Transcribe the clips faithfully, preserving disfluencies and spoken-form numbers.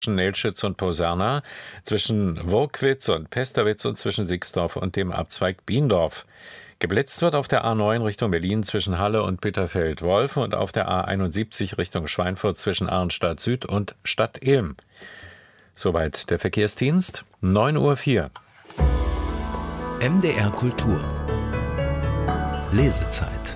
Nelschitz und Poserna, zwischen Wurkwitz und Pesterwitz und zwischen Sixdorf und dem Abzweig Biendorf. Geblitzt wird auf der A neun Richtung Berlin zwischen Halle und Bitterfeld-Wolfen und auf der A einundsiebzig Richtung Schweinfurt zwischen Arnstadt Süd und Stadt-Ilm. Soweit der Verkehrsdienst, neun Uhr vier. M D R Kultur. Lesezeit.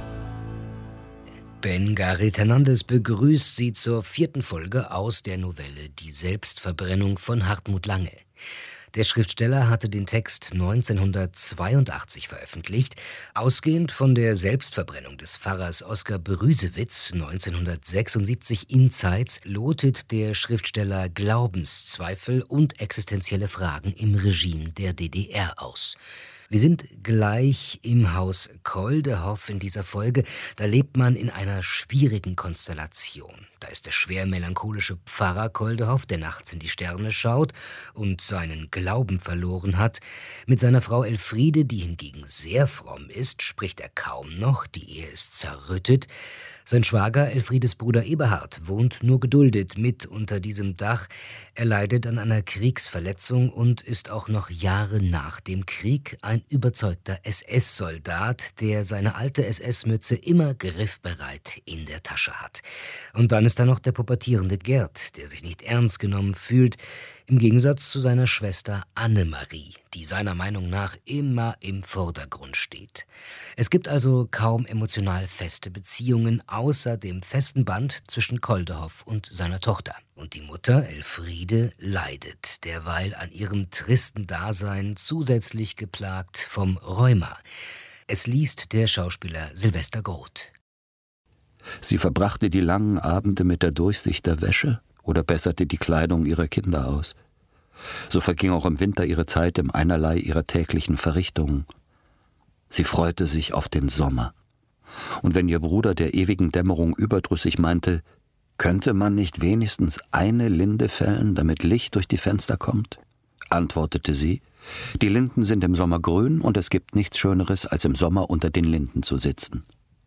Ben Gareth Hernandez begrüßt Sie zur vierten Folge aus der Novelle Die Selbstverbrennung von Hartmut Lange. Der Schriftsteller hatte den Text neunzehnhundertzweiundachtzig veröffentlicht. Ausgehend von der Selbstverbrennung des Pfarrers Oskar Brüsewitz neunzehnhundertsechsundsiebzig in Zeitz lotet der Schriftsteller Glaubenszweifel und existenzielle Fragen im Regime der D D R aus. Wir sind gleich im Haus Koldehoff in dieser Folge. Da lebt man in einer schwierigen Konstellation. Da ist der schwer melancholische Pfarrer Koldehoff, der nachts in die Sterne schaut und seinen Glauben verloren hat. Mit seiner Frau Elfriede, die hingegen sehr fromm ist, spricht er kaum noch. Die Ehe ist zerrüttet. Sein Schwager, Elfriedes Bruder Eberhard, wohnt nur geduldet mit unter diesem Dach. Er leidet an einer Kriegsverletzung und ist auch noch Jahre nach dem Krieg ein überzeugter S S-Soldat, der seine alte S S-Mütze immer griffbereit in der Tasche hat. Und dann ist da noch der pubertierende Gerd, der sich nicht ernst genommen fühlt, im Gegensatz zu seiner Schwester Annemarie, die seiner Meinung nach immer im Vordergrund steht. Es gibt also kaum emotional feste Beziehungen, außer dem festen Band zwischen Koldehoff und seiner Tochter. Und die Mutter, Elfriede, leidet derweil an ihrem tristen Dasein, zusätzlich geplagt vom Rheuma. Es liest der Schauspieler Sylvester Groth. Sie verbrachte die langen Abende mit der Durchsicht der Wäsche oder besserte die Kleidung ihrer Kinder aus. So verging auch im Winter ihre Zeit im Einerlei ihrer täglichen Verrichtungen. Sie freute sich auf den Sommer. Und wenn ihr Bruder der ewigen Dämmerung überdrüssig meinte, könnte man nicht wenigstens eine Linde fällen, damit Licht durch die Fenster kommt, antwortete sie, die Linden sind im Sommer grün und es gibt nichts Schöneres, als im Sommer unter den Linden zu sitzen.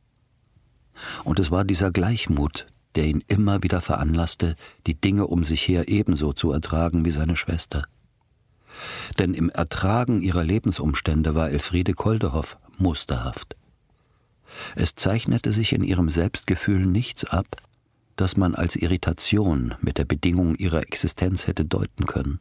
Und es war dieser Gleichmut, der ihn immer wieder veranlasste, die Dinge um sich her ebenso zu ertragen wie seine Schwester. Denn im Ertragen ihrer Lebensumstände war Elfriede Koldehoff musterhaft. Es zeichnete sich in ihrem Selbstgefühl nichts ab, das man als Irritation mit der Bedingung ihrer Existenz hätte deuten können.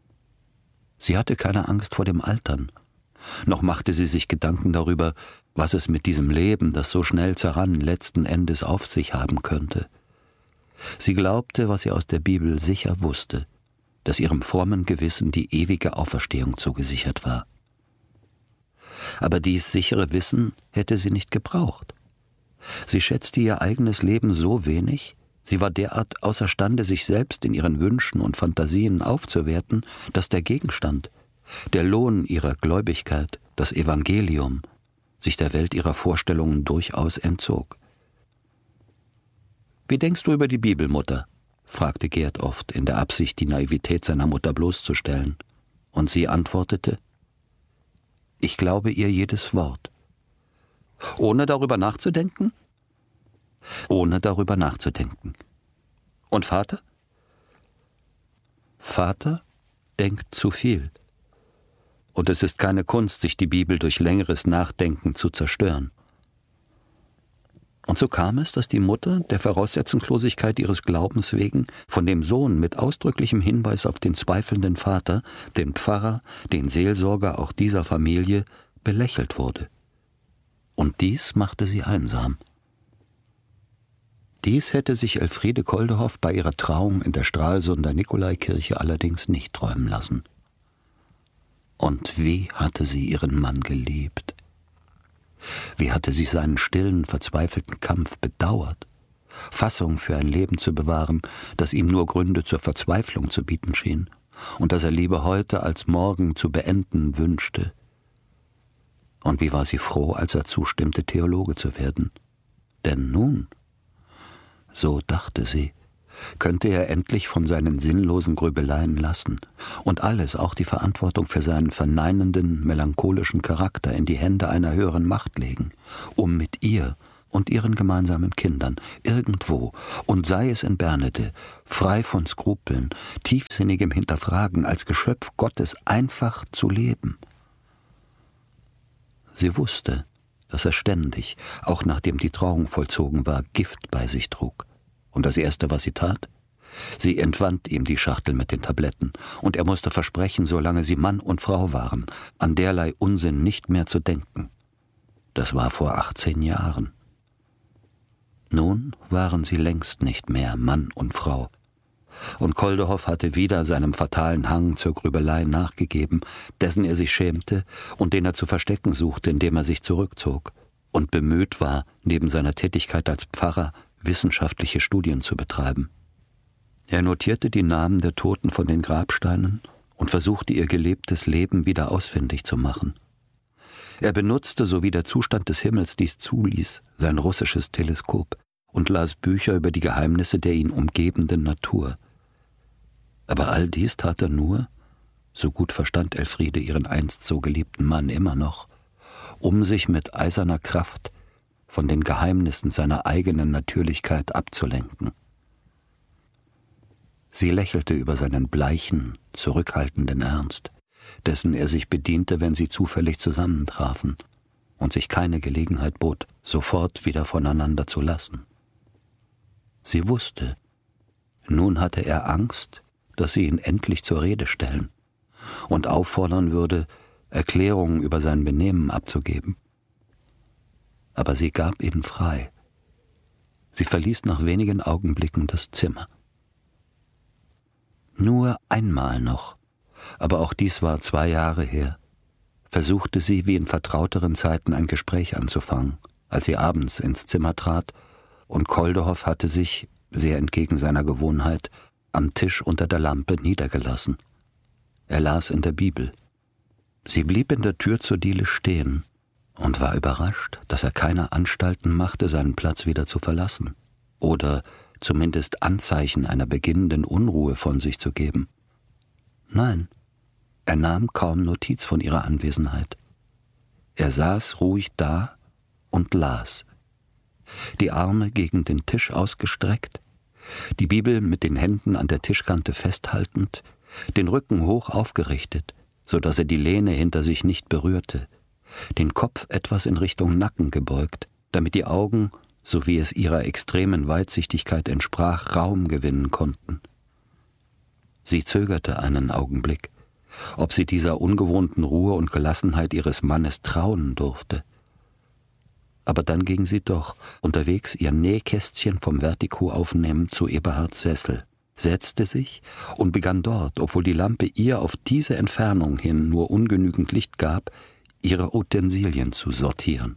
Sie hatte keine Angst vor dem Altern, noch machte sie sich Gedanken darüber, was es mit diesem Leben, das so schnell zerrann, letzten Endes auf sich haben könnte. Sie glaubte, was sie aus der Bibel sicher wusste, dass ihrem frommen Gewissen die ewige Auferstehung zugesichert war. Aber dies sichere Wissen hätte sie nicht gebraucht. Sie schätzte ihr eigenes Leben so wenig, sie war derart außerstande, sich selbst in ihren Wünschen und Fantasien aufzuwerten, dass der Gegenstand, der Lohn ihrer Gläubigkeit, das Evangelium, sich der Welt ihrer Vorstellungen durchaus entzog. »Wie denkst du über die Bibel, Mutter?« fragte Gerd oft, in der Absicht, die Naivität seiner Mutter bloßzustellen. Und sie antwortete, »Ich glaube ihr jedes Wort.« »Ohne darüber nachzudenken?« »Ohne darüber nachzudenken.« »Und Vater?« »Vater denkt zu viel. Und es ist keine Kunst, sich die Bibel durch längeres Nachdenken zu zerstören.« Und so kam es, dass die Mutter, der Voraussetzungslosigkeit ihres Glaubens wegen, von dem Sohn mit ausdrücklichem Hinweis auf den zweifelnden Vater, den Pfarrer, den Seelsorger auch dieser Familie, belächelt wurde. Und dies machte sie einsam. Dies hätte sich Elfriede Koldehoff bei ihrer Trauung in der Stralsunder Nikolaikirche allerdings nicht träumen lassen. Und wie hatte sie ihren Mann geliebt? Wie hatte sie seinen stillen, verzweifelten Kampf bedauert, Fassung für ein Leben zu bewahren, das ihm nur Gründe zur Verzweiflung zu bieten schien und das er lieber heute als morgen zu beenden wünschte. Und wie war sie froh, als er zustimmte, Theologe zu werden. Denn nun, so dachte sie, könnte er endlich von seinen sinnlosen Grübeleien lassen und alles, auch die Verantwortung für seinen verneinenden, melancholischen Charakter in die Hände einer höheren Macht legen, um mit ihr und ihren gemeinsamen Kindern, irgendwo, und sei es in Bernede, frei von Skrupeln, tiefsinnigem Hinterfragen, als Geschöpf Gottes einfach zu leben. Sie wusste, dass er ständig, auch nachdem die Trauung vollzogen war, Gift bei sich trug. Und das Erste, was sie tat? Sie entwand ihm die Schachtel mit den Tabletten, und er musste versprechen, solange sie Mann und Frau waren, an derlei Unsinn nicht mehr zu denken. Das war vor achtzehn Jahren. Nun waren sie längst nicht mehr Mann und Frau. Und Koldehoff hatte wieder seinem fatalen Hang zur Grübelei nachgegeben, dessen er sich schämte und den er zu verstecken suchte, indem er sich zurückzog und bemüht war, neben seiner Tätigkeit als Pfarrer wissenschaftliche Studien zu betreiben. Er notierte die Namen der Toten von den Grabsteinen und versuchte ihr gelebtes Leben wieder ausfindig zu machen. Er benutzte, so wie der Zustand des Himmels dies zuließ, sein russisches Teleskop und las Bücher über die Geheimnisse der ihn umgebenden Natur. Aber all dies tat er nur, so gut verstand Elfriede ihren einst so geliebten Mann immer noch, um sich mit eiserner Kraft von den Geheimnissen seiner eigenen Natürlichkeit abzulenken. Sie lächelte über seinen bleichen, zurückhaltenden Ernst, dessen er sich bediente, wenn sie zufällig zusammentrafen und sich keine Gelegenheit bot, sofort wieder voneinander zu lassen. Sie wusste, nun hatte er Angst, dass sie ihn endlich zur Rede stellen und auffordern würde, Erklärungen über sein Benehmen abzugeben. Aber sie gab ihn frei. Sie verließ nach wenigen Augenblicken das Zimmer. Nur einmal noch, aber auch dies war zwei Jahre her, versuchte sie wie in vertrauteren Zeiten ein Gespräch anzufangen, als sie abends ins Zimmer trat, und Koldehoff hatte sich, sehr entgegen seiner Gewohnheit, am Tisch unter der Lampe niedergelassen. Er las in der Bibel. Sie blieb in der Tür zur Diele stehen und war überrascht, dass er keine Anstalten machte, seinen Platz wieder zu verlassen oder zumindest Anzeichen einer beginnenden Unruhe von sich zu geben. Nein, er nahm kaum Notiz von ihrer Anwesenheit. Er saß ruhig da und las, die Arme gegen den Tisch ausgestreckt, die Bibel mit den Händen an der Tischkante festhaltend, den Rücken hoch aufgerichtet, so dass er die Lehne hinter sich nicht berührte, den Kopf etwas in Richtung Nacken gebeugt, damit die Augen, so wie es ihrer extremen Weitsichtigkeit entsprach, Raum gewinnen konnten. Sie zögerte einen Augenblick, ob sie dieser ungewohnten Ruhe und Gelassenheit ihres Mannes trauen durfte. Aber dann ging sie doch, unterwegs ihr Nähkästchen vom Vertigo aufnehmen, zu Eberhards Sessel, setzte sich und begann dort, obwohl die Lampe ihr auf diese Entfernung hin nur ungenügend Licht gab, ihre Utensilien zu sortieren.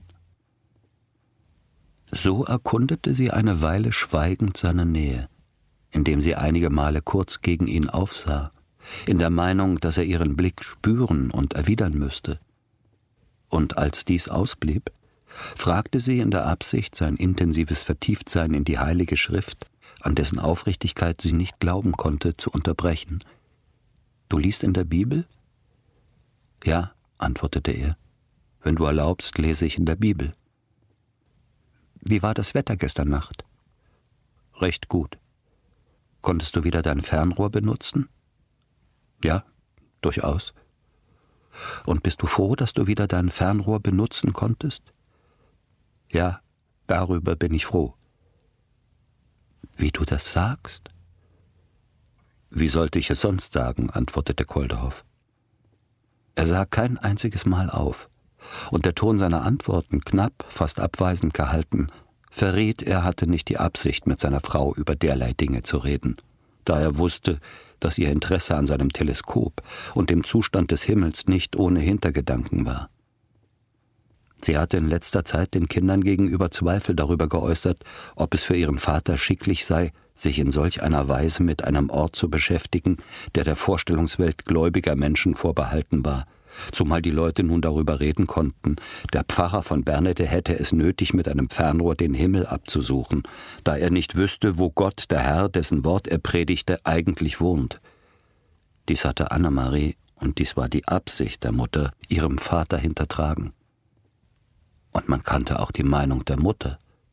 So erkundete sie eine Weile schweigend seine Nähe, indem sie einige Male kurz gegen ihn aufsah, in der Meinung, dass er ihren Blick spüren und erwidern müsste. Und als dies ausblieb, fragte sie in der Absicht, sein intensives Vertieftsein in die Heilige Schrift, an dessen Aufrichtigkeit sie nicht glauben konnte, zu unterbrechen. »Du liest in der Bibel?« »Ja«, antwortete er, »wenn du erlaubst, lese ich in der Bibel.« »Wie war das Wetter gestern Nacht?« »Recht gut.« »Konntest du wieder dein Fernrohr benutzen?« »Ja, durchaus.« »Und bist du froh, dass du wieder dein Fernrohr benutzen konntest?« »Ja, darüber bin ich froh.« »Wie du das sagst?« »Wie sollte ich es sonst sagen?« antwortete Koldehoff. Er sah kein einziges Mal auf, und der Ton seiner Antworten, knapp, fast abweisend gehalten, verriet, er hatte nicht die Absicht, mit seiner Frau über derlei Dinge zu reden, da er wusste, dass ihr Interesse an seinem Teleskop und dem Zustand des Himmels nicht ohne Hintergedanken war. Sie hatte in letzter Zeit den Kindern gegenüber Zweifel darüber geäußert, ob es für ihren Vater schicklich sei, sich in solch einer Weise mit einem Ort zu beschäftigen, der der Vorstellungswelt gläubiger Menschen vorbehalten war, zumal die Leute nun darüber reden konnten, der Pfarrer von Bernede hätte es nötig, mit einem Fernrohr den Himmel abzusuchen, da er nicht wüsste, wo Gott, der Herr, dessen Wort er predigte, eigentlich wohnt. Dies hatte Annemarie, und dies war die Absicht der Mutter, ihrem Vater hintertragen. Und man kannte auch die Meinung der Mutter,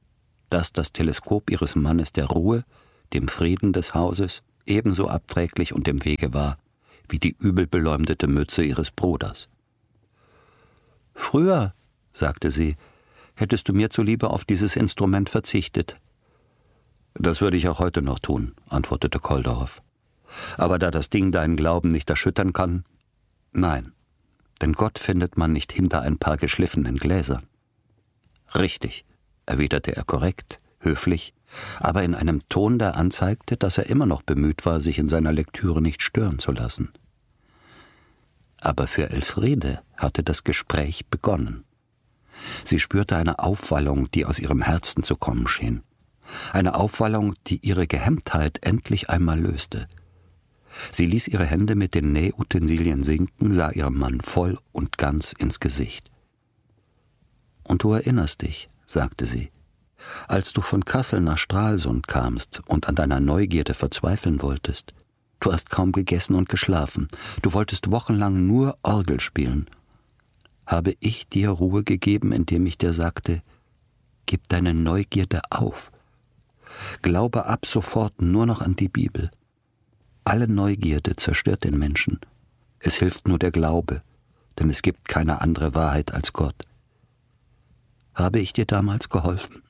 dass das Teleskop ihres Mannes der Ruhe, dem Frieden des Hauses, ebenso abträglich und im Wege war, wie die übelbeleumdete Mütze ihres Bruders. »Früher«, sagte sie, »hättest du mir zuliebe auf dieses Instrument verzichtet.« »Das würde ich auch heute noch tun«, antwortete Kolderhoff. »Aber da das Ding deinen Glauben nicht erschüttern kann, nein, denn Gott findet man nicht hinter ein paar geschliffenen Gläsern.« »Richtig«, erwiderte er korrekt, höflich, aber in einem Ton, der anzeigte, dass er immer noch bemüht war, sich in seiner Lektüre nicht stören zu lassen. Aber für Elfriede hatte das Gespräch begonnen. Sie spürte eine Aufwallung, die aus ihrem Herzen zu kommen schien. Eine Aufwallung, die ihre Gehemmtheit endlich einmal löste. Sie ließ ihre Hände mit den Nähutensilien sinken, sah ihrem Mann voll und ganz ins Gesicht. »Und du erinnerst dich«, sagte sie, »als du von Kassel nach Stralsund kamst und an deiner Neugierde verzweifeln wolltest. Du hast kaum gegessen und geschlafen. Du wolltest wochenlang nur Orgel spielen. Habe ich dir Ruhe gegeben, indem ich dir sagte, gib deine Neugierde auf. Glaube ab sofort nur noch an die Bibel. Alle Neugierde zerstört den Menschen. Es hilft nur der Glaube, denn es gibt keine andere Wahrheit als Gott. Habe ich dir damals geholfen?«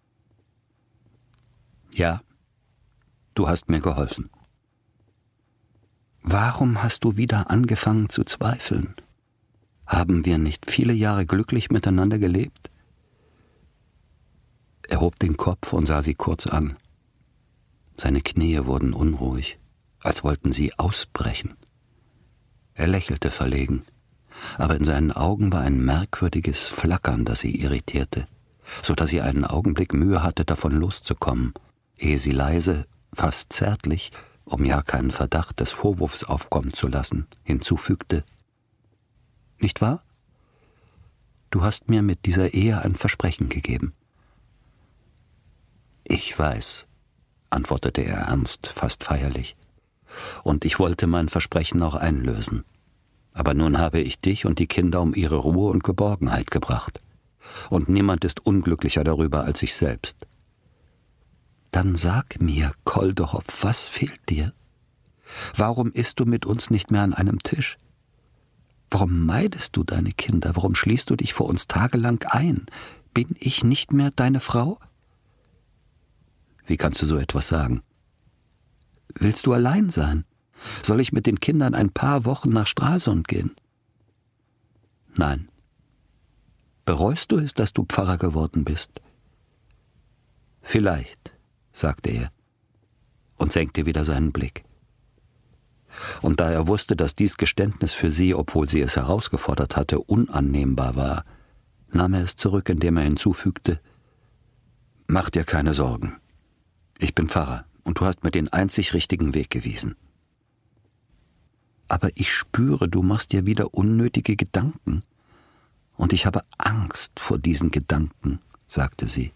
»Ja, du hast mir geholfen.« »Warum hast du wieder angefangen zu zweifeln? Haben wir nicht viele Jahre glücklich miteinander gelebt?« Er hob den Kopf und sah sie kurz an. Seine Knie wurden unruhig, als wollten sie ausbrechen. Er lächelte verlegen, aber in seinen Augen war ein merkwürdiges Flackern, das sie irritierte, so dass sie einen Augenblick Mühe hatte, davon loszukommen, ehe sie leise, fast zärtlich, um ja keinen Verdacht des Vorwurfs aufkommen zu lassen, hinzufügte: »Nicht wahr? Du hast mir mit dieser Ehe ein Versprechen gegeben.« »Ich weiß«, antwortete er ernst, fast feierlich, »und ich wollte mein Versprechen auch einlösen. Aber nun habe ich dich und die Kinder um ihre Ruhe und Geborgenheit gebracht. Und niemand ist unglücklicher darüber als ich selbst.« »Dann sag mir, Kolderhoff, was fehlt dir? Warum isst du mit uns nicht mehr an einem Tisch? Warum meidest du deine Kinder? Warum schließt du dich vor uns tagelang ein? Bin ich nicht mehr deine Frau?« »Wie kannst du so etwas sagen?« »Willst du allein sein? Soll ich mit den Kindern ein paar Wochen nach Stralsund gehen?« »Nein.« »Bereust du es, dass du Pfarrer geworden bist?« »Vielleicht«, sagte er und senkte wieder seinen Blick. Und da er wusste, dass dies Geständnis für sie, obwohl sie es herausgefordert hatte, unannehmbar war, nahm er es zurück, indem er hinzufügte: »Mach dir keine Sorgen. Ich bin Pfarrer und du hast mir den einzig richtigen Weg gewiesen. Aber ich spüre, du machst dir wieder unnötige Gedanken. Und ich habe Angst vor diesen Gedanken«, sagte sie.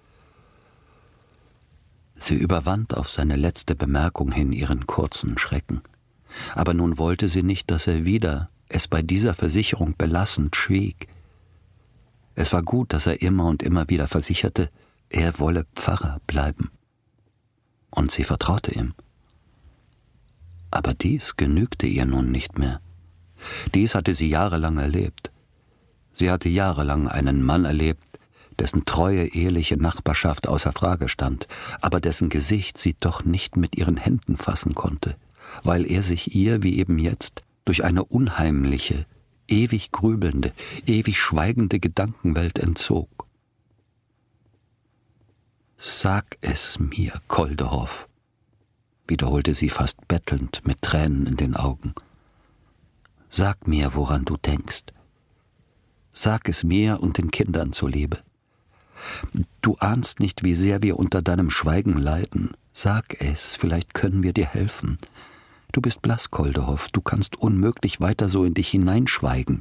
Sie überwand auf seine letzte Bemerkung hin ihren kurzen Schrecken. Aber nun wollte sie nicht, dass er wieder, es bei dieser Versicherung belassend, schwieg. Es war gut, dass er immer und immer wieder versicherte, er wolle Pfarrer bleiben. Und sie vertraute ihm. Aber dies genügte ihr nun nicht mehr. Dies hatte sie jahrelang erlebt. Sie hatte jahrelang einen Mann erlebt, dessen treue, eheliche Nachbarschaft außer Frage stand, aber dessen Gesicht sie doch nicht mit ihren Händen fassen konnte, weil er sich ihr, wie eben jetzt, durch eine unheimliche, ewig grübelnde, ewig schweigende Gedankenwelt entzog. »Sag es mir, Kolderhoff«, wiederholte sie fast bettelnd mit Tränen in den Augen. »Sag mir, woran du denkst. Sag es mir und den Kindern zuliebe. Du ahnst nicht, wie sehr wir unter deinem Schweigen leiden. Sag es, vielleicht können wir dir helfen. Du bist blass, Kolderhoff, du kannst unmöglich weiter so in dich hineinschweigen.«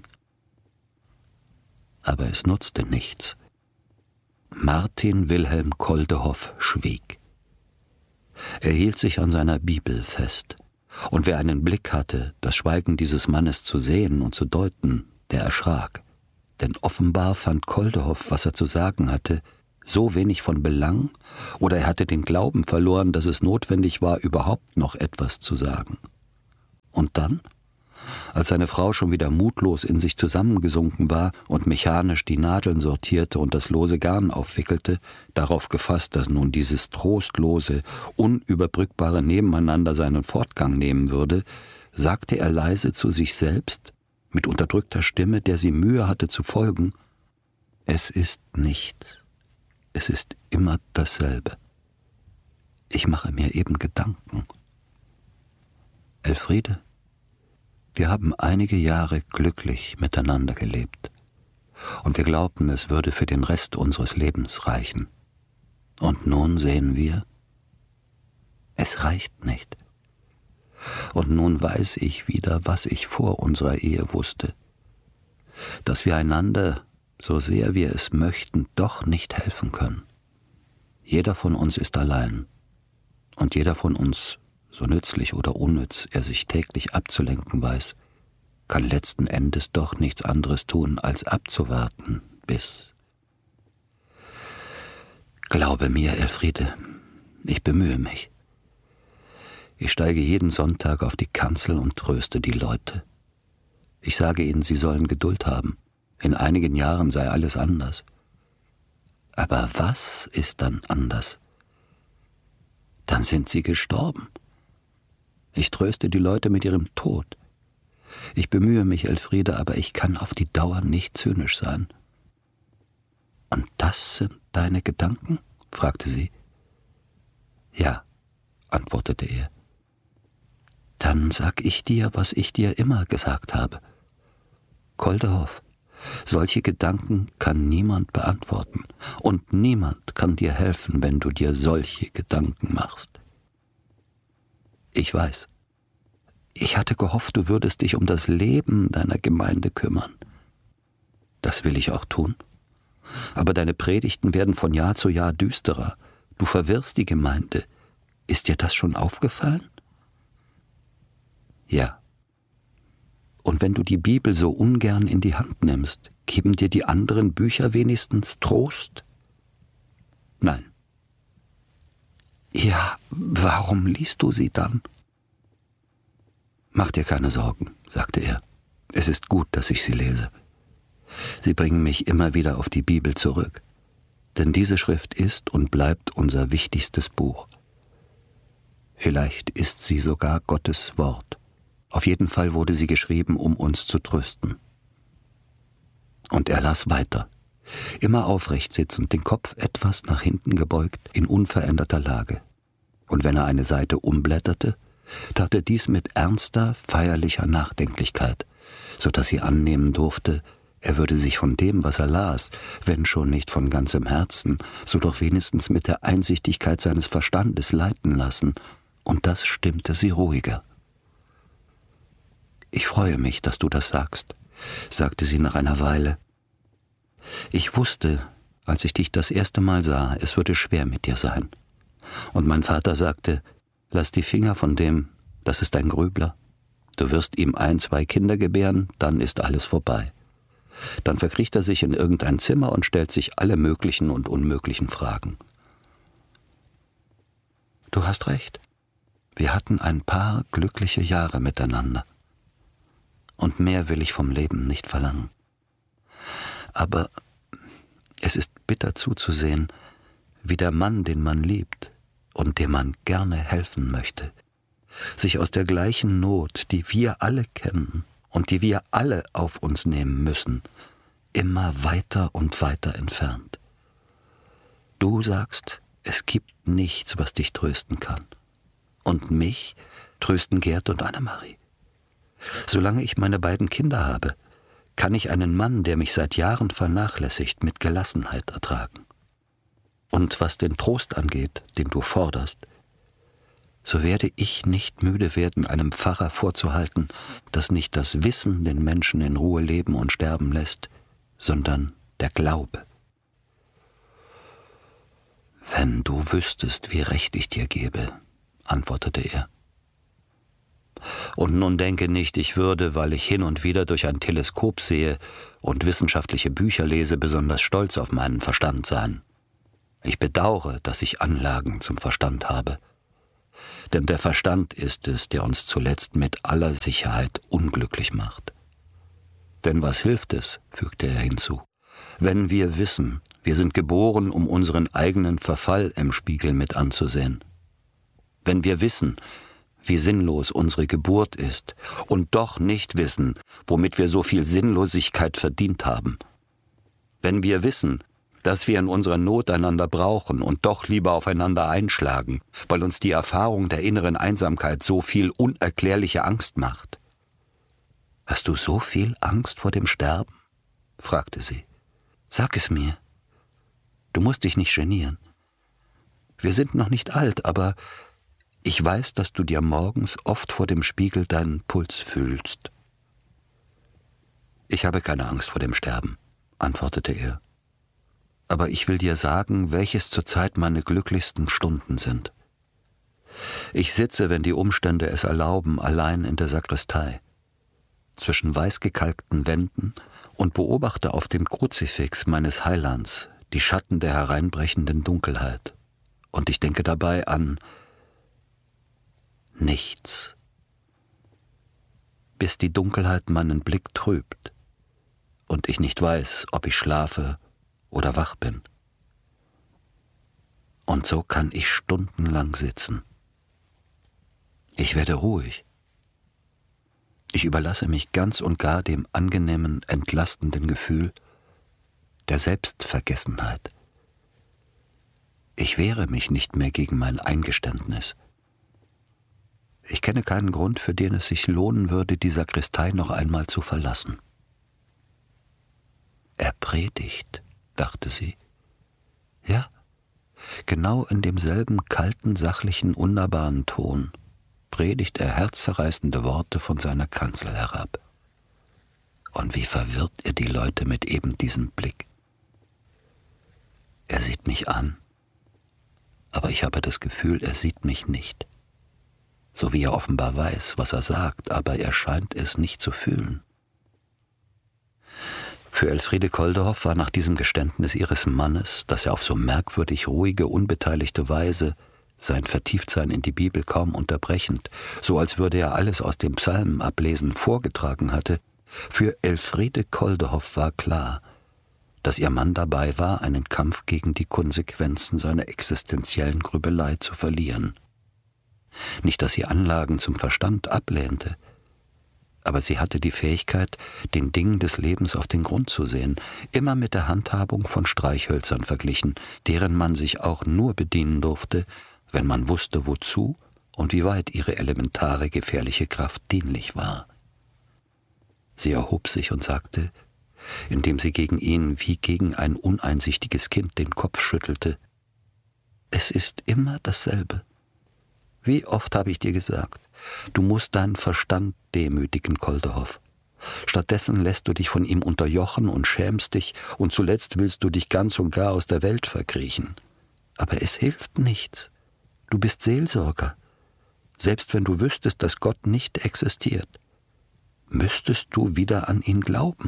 Aber es nutzte nichts. Martin Wilhelm Kolderhoff schwieg. Er hielt sich an seiner Bibel fest, und wer einen Blick hatte, das Schweigen dieses Mannes zu sehen und zu deuten, der erschrak. Denn offenbar fand Kolderhoff, was er zu sagen hatte, so wenig von Belang, oder er hatte den Glauben verloren, dass es notwendig war, überhaupt noch etwas zu sagen. Und dann, als seine Frau schon wieder mutlos in sich zusammengesunken war und mechanisch die Nadeln sortierte und das lose Garn aufwickelte, darauf gefasst, dass nun dieses trostlose, unüberbrückbare Nebeneinander seinen Fortgang nehmen würde, sagte er leise zu sich selbst, mit unterdrückter Stimme, der sie Mühe hatte zu folgen: Es ist nichts. Es ist immer dasselbe. Ich mache mir eben Gedanken. Elfriede, wir haben einige Jahre glücklich miteinander gelebt. Und wir glaubten, es würde für den Rest unseres Lebens reichen. Und nun sehen wir, es reicht nicht. Und nun weiß ich wieder, was ich vor unserer Ehe wusste: dass wir einander, so sehr wir es möchten, doch nicht helfen können. Jeder von uns ist allein. Und jeder von uns, so nützlich oder unnütz er sich täglich abzulenken weiß, kann letzten Endes doch nichts anderes tun, als abzuwarten, bis... Glaube mir, Elfriede, ich bemühe mich. Ich steige jeden Sonntag auf die Kanzel und tröste die Leute. Ich sage ihnen, sie sollen Geduld haben. In einigen Jahren sei alles anders. Aber was ist dann anders? Dann sind sie gestorben. Ich tröste die Leute mit ihrem Tod. Ich bemühe mich, Elfriede, aber ich kann auf die Dauer nicht zynisch sein. Und das sind deine Gedanken? Fragte sie. Ja, antwortete er. Dann sag ich dir, was ich dir immer gesagt habe. Koldehoff, solche Gedanken kann niemand beantworten. Und niemand kann dir helfen, wenn du dir solche Gedanken machst. Ich weiß. Ich hatte gehofft, du würdest dich um das Leben deiner Gemeinde kümmern. Das will ich auch tun. Aber deine Predigten werden von Jahr zu Jahr düsterer. Du verwirrst die Gemeinde. Ist dir das schon aufgefallen? Ja. Und wenn du die Bibel so ungern in die Hand nimmst, geben dir die anderen Bücher wenigstens Trost? Nein. Ja, warum liest du sie dann? Mach dir keine Sorgen, sagte er. Es ist gut, dass ich sie lese. Sie bringen mich immer wieder auf die Bibel zurück. Denn diese Schrift ist und bleibt unser wichtigstes Buch. Vielleicht ist sie sogar Gottes Wort. Auf jeden Fall wurde sie geschrieben, um uns zu trösten. Und er las weiter, immer aufrecht sitzend, den Kopf etwas nach hinten gebeugt, in unveränderter Lage. Und wenn er eine Seite umblätterte, tat er dies mit ernster, feierlicher Nachdenklichkeit, so dass sie annehmen durfte, er würde sich von dem, was er las, wenn schon nicht von ganzem Herzen, so doch wenigstens mit der Einsichtigkeit seines Verstandes leiten lassen, und das stimmte sie ruhiger. »Ich freue mich, dass du das sagst«, sagte sie nach einer Weile. »Ich wusste, als ich dich das erste Mal sah, es würde schwer mit dir sein. Und mein Vater sagte, lass die Finger von dem, das ist ein Grübler. Du wirst ihm ein, zwei Kinder gebären, dann ist alles vorbei. Dann verkriecht er sich in irgendein Zimmer und stellt sich alle möglichen und unmöglichen Fragen.« Du hast recht. Wir hatten ein paar glückliche Jahre miteinander. Und mehr will ich vom Leben nicht verlangen. Aber es ist bitter zuzusehen, wie der Mann, den man liebt und dem man gerne helfen möchte, sich aus der gleichen Not, die wir alle kennen und die wir alle auf uns nehmen müssen, immer weiter und weiter entfernt. Du sagst, es gibt nichts, was dich trösten kann. Und mich trösten Gerd und Annemarie. Solange ich meine beiden Kinder habe, kann ich einen Mann, der mich seit Jahren vernachlässigt, mit Gelassenheit ertragen. Und was den Trost angeht, den du forderst, so werde ich nicht müde werden, einem Pfarrer vorzuhalten, dass nicht das Wissen den Menschen in Ruhe leben und sterben lässt, sondern der Glaube. »Wenn du wüsstest, wie recht ich dir gebe«, antwortete er. »Und nun denke nicht, ich würde, weil ich hin und wieder durch ein Teleskop sehe und wissenschaftliche Bücher lese, besonders stolz auf meinen Verstand sein. Ich bedauere, dass ich Anlagen zum Verstand habe. Denn der Verstand ist es, der uns zuletzt mit aller Sicherheit unglücklich macht. Denn was hilft es, fügte er hinzu, wenn wir wissen, wir sind geboren, um unseren eigenen Verfall im Spiegel mit anzusehen. Wenn wir wissen, wie sinnlos unsere Geburt ist und doch nicht wissen, womit wir so viel Sinnlosigkeit verdient haben. Wenn wir wissen, dass wir in unserer Not einander brauchen und doch lieber aufeinander einschlagen, weil uns die Erfahrung der inneren Einsamkeit so viel unerklärliche Angst macht. »Hast du so viel Angst vor dem Sterben?« fragte sie. »Sag es mir. Du musst dich nicht genieren. Wir sind noch nicht alt, aber ich weiß, dass du dir morgens oft vor dem Spiegel deinen Puls fühlst.« »Ich habe keine Angst vor dem Sterben«, antwortete er. »Aber ich will dir sagen, welches zurzeit meine glücklichsten Stunden sind. Ich sitze, wenn die Umstände es erlauben, allein in der Sakristei, zwischen weißgekalkten Wänden und beobachte auf dem Kruzifix meines Heilands die Schatten der hereinbrechenden Dunkelheit. Und ich denke dabei an nichts, bis die Dunkelheit meinen Blick trübt und ich nicht weiß, ob ich schlafe oder wach bin. Und so kann ich stundenlang sitzen. Ich werde ruhig. Ich überlasse mich ganz und gar dem angenehmen, entlastenden Gefühl der Selbstvergessenheit. Ich wehre mich nicht mehr gegen mein Eingeständnis. Ich kenne keinen Grund, für den es sich lohnen würde, die Sakristei noch einmal zu verlassen. Er predigt, dachte sie. Ja, genau in demselben kalten, sachlichen, unnahbaren Ton predigt er herzzerreißende Worte von seiner Kanzel herab. Und wie verwirrt er die Leute mit eben diesem Blick. Er sieht mich an, aber ich habe das Gefühl, er sieht mich nicht. So wie er offenbar weiß, was er sagt, aber er scheint es nicht zu fühlen. Für Elfriede Koldehoff war nach diesem Geständnis ihres Mannes, dass er auf so merkwürdig ruhige, unbeteiligte Weise sein Vertieftsein in die Bibel kaum unterbrechend, so als würde er alles aus dem Psalmen ablesen, vorgetragen hatte, für Elfriede Koldehoff war klar, dass ihr Mann dabei war, einen Kampf gegen die Konsequenzen seiner existenziellen Grübelei zu verlieren. Nicht, dass sie Anlagen zum Verstand ablehnte, aber sie hatte die Fähigkeit, den Dingen des Lebens auf den Grund zu sehen, immer mit der Handhabung von Streichhölzern verglichen, deren man sich auch nur bedienen durfte, wenn man wusste, wozu und wie weit ihre elementare gefährliche Kraft dienlich war. Sie erhob sich und sagte, indem sie gegen ihn wie gegen ein uneinsichtiges Kind den Kopf schüttelte, »Es ist immer dasselbe. Wie oft habe ich dir gesagt, du musst deinen Verstand demütigen, Koldehoff. Stattdessen lässt du dich von ihm unterjochen und schämst dich, und zuletzt willst du dich ganz und gar aus der Welt verkriechen. Aber es hilft nichts. Du bist Seelsorger. Selbst wenn du wüsstest, dass Gott nicht existiert, müsstest du wieder an ihn glauben.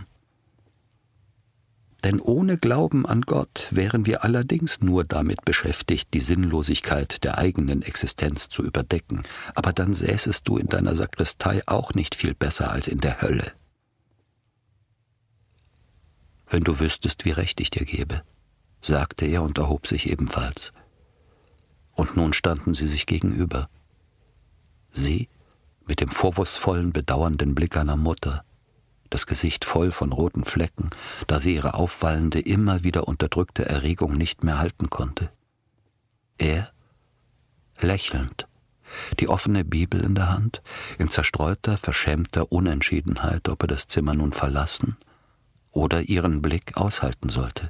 Denn ohne Glauben an Gott wären wir allerdings nur damit beschäftigt, die Sinnlosigkeit der eigenen Existenz zu überdecken. Aber dann säßest du in deiner Sakristei auch nicht viel besser als in der Hölle. Wenn du wüsstest, wie recht ich dir gebe, sagte er und erhob sich ebenfalls. Und nun standen sie sich gegenüber. Sie mit dem vorwurfsvollen, bedauernden Blick einer Mutter, das Gesicht voll von roten Flecken, da sie ihre aufwallende, immer wieder unterdrückte Erregung nicht mehr halten konnte. Er, lächelnd, die offene Bibel in der Hand, in zerstreuter, verschämter Unentschiedenheit, ob er das Zimmer nun verlassen oder ihren Blick aushalten sollte.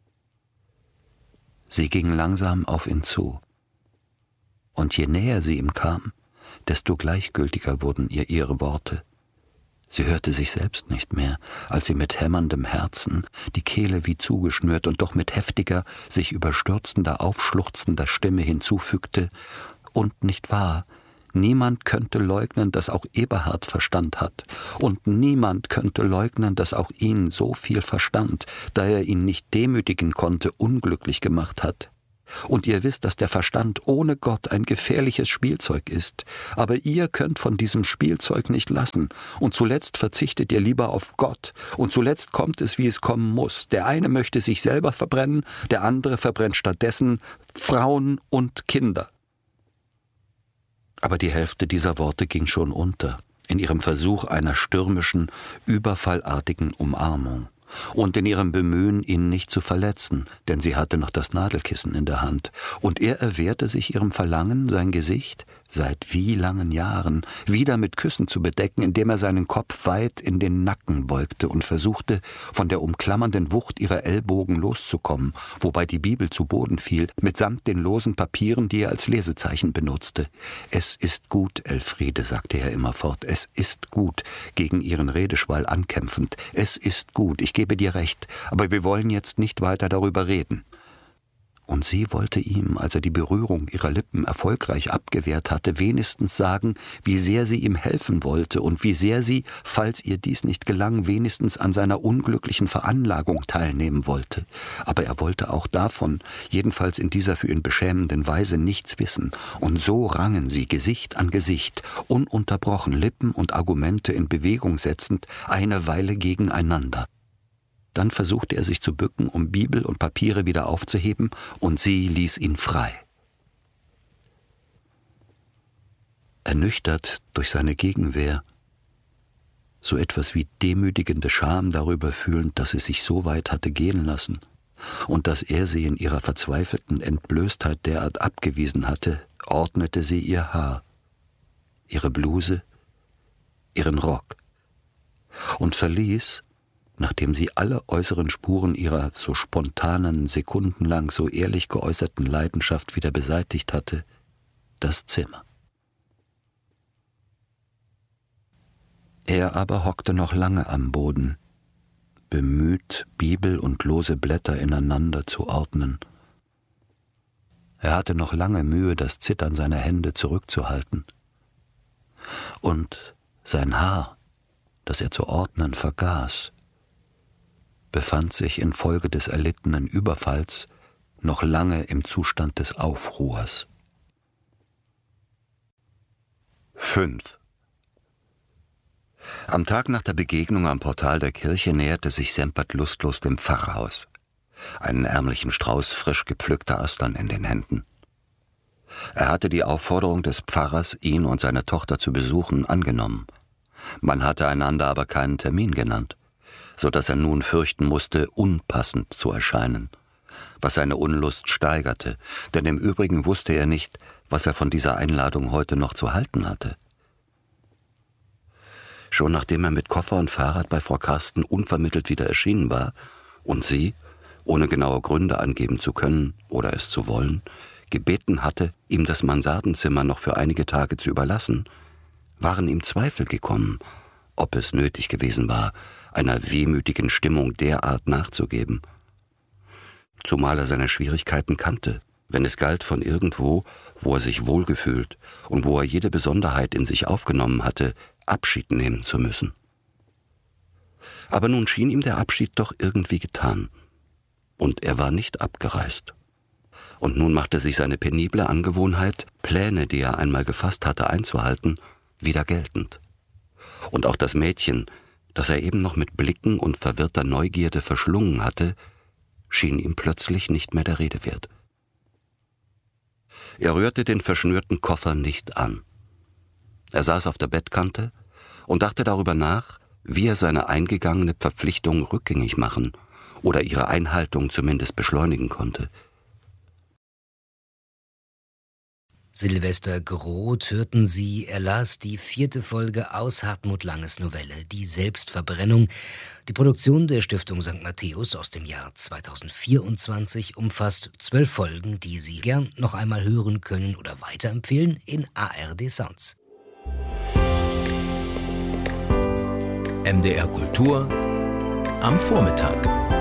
Sie ging langsam auf ihn zu, und je näher sie ihm kam, desto gleichgültiger wurden ihr ihre Worte. Sie hörte sich selbst nicht mehr, als sie mit hämmerndem Herzen, die Kehle wie zugeschnürt und doch mit heftiger, sich überstürzender, aufschluchzender Stimme hinzufügte, und nicht wahr, niemand könnte leugnen, dass auch Eberhard Verstand hat, und niemand könnte leugnen, dass auch ihn so viel Verstand, da er ihn nicht demütigen konnte, unglücklich gemacht hat. Und ihr wisst, dass der Verstand ohne Gott ein gefährliches Spielzeug ist. Aber ihr könnt von diesem Spielzeug nicht lassen. Und zuletzt verzichtet ihr lieber auf Gott. Und zuletzt kommt es, wie es kommen muss. Der eine möchte sich selber verbrennen, der andere verbrennt stattdessen Frauen und Kinder. Aber die Hälfte dieser Worte ging schon unter, in ihrem Versuch einer stürmischen, überfallartigen Umarmung. Und in ihrem Bemühen, ihn nicht zu verletzen, denn sie hatte noch das Nadelkissen in der Hand. Und er erwehrte sich ihrem Verlangen, sein Gesicht, seit wie langen Jahren, wieder mit Küssen zu bedecken, indem er seinen Kopf weit in den Nacken beugte und versuchte, von der umklammernden Wucht ihrer Ellbogen loszukommen, wobei die Bibel zu Boden fiel, mitsamt den losen Papieren, die er als Lesezeichen benutzte. »Es ist gut, Elfriede«, sagte er immerfort, »es ist gut«, gegen ihren Redeschwall ankämpfend. »Es ist gut, ich gebe dir recht, aber wir wollen jetzt nicht weiter darüber reden.« Und sie wollte ihm, als er die Berührung ihrer Lippen erfolgreich abgewehrt hatte, wenigstens sagen, wie sehr sie ihm helfen wollte und wie sehr sie, falls ihr dies nicht gelang, wenigstens an seiner unglücklichen Veranlagung teilnehmen wollte. Aber er wollte auch davon, jedenfalls in dieser für ihn beschämenden Weise, nichts wissen. Und so rangen sie Gesicht an Gesicht, ununterbrochen, Lippen und Argumente in Bewegung setzend, eine Weile gegeneinander. Dann versuchte er sich zu bücken, um Bibel und Papiere wieder aufzuheben, und sie ließ ihn frei. Ernüchtert durch seine Gegenwehr, so etwas wie demütigende Scham darüber fühlend, dass sie sich so weit hatte gehen lassen und dass er sie in ihrer verzweifelten Entblößtheit derart abgewiesen hatte, ordnete sie ihr Haar, ihre Bluse, ihren Rock und verließ, nachdem sie alle äußeren Spuren ihrer so spontanen, sekundenlang so ehrlich geäußerten Leidenschaft wieder beseitigt hatte, das Zimmer. Er aber hockte noch lange am Boden, bemüht, Bibel und lose Blätter ineinander zu ordnen. Er hatte noch lange Mühe, das Zittern seiner Hände zurückzuhalten. Und sein Haar, das er zu ordnen vergaß, befand sich infolge des erlittenen Überfalls noch lange im Zustand des Aufruhrs. fünf. Am Tag nach der Begegnung am Portal der Kirche näherte sich Sempert lustlos dem Pfarrhaus, einen ärmlichen Strauß frisch gepflückter Astern in den Händen. Er hatte die Aufforderung des Pfarrers, ihn und seine Tochter zu besuchen, angenommen. Man hatte einander aber keinen Termin genannt, so dass er nun fürchten musste, unpassend zu erscheinen, was seine Unlust steigerte, denn im Übrigen wusste er nicht, was er von dieser Einladung heute noch zu halten hatte. Schon nachdem er mit Koffer und Fahrrad bei Frau Karsten unvermittelt wieder erschienen war und sie, ohne genaue Gründe angeben zu können oder es zu wollen, gebeten hatte, ihm das Mansardenzimmer noch für einige Tage zu überlassen, waren ihm Zweifel gekommen, ob es nötig gewesen war, einer wehmütigen Stimmung derart nachzugeben. Zumal er seine Schwierigkeiten kannte, wenn es galt, von irgendwo, wo er sich wohlgefühlt und wo er jede Besonderheit in sich aufgenommen hatte, Abschied nehmen zu müssen. Aber nun schien ihm der Abschied doch irgendwie getan, und er war nicht abgereist. Und nun machte sich seine penible Angewohnheit, Pläne, die er einmal gefasst hatte, einzuhalten, wieder geltend. Und auch das Mädchen, das er eben noch mit Blicken und verwirrter Neugierde verschlungen hatte, schien ihm plötzlich nicht mehr der Rede wert. Er rührte den verschnürten Koffer nicht an. Er saß auf der Bettkante und dachte darüber nach, wie er seine eingegangene Verpflichtung rückgängig machen oder ihre Einhaltung zumindest beschleunigen konnte. Silvester Groth hörten Sie, er las die vierte Folge aus Hartmut Langes Novelle »Die Selbstverbrennung«. Die Produktion der Stiftung Sankt Matthäus aus dem Jahr zweitausendvierundzwanzig umfasst zwölf Folgen, die Sie gern noch einmal hören können oder weiterempfehlen in A R D Sounds. M D R Kultur am Vormittag.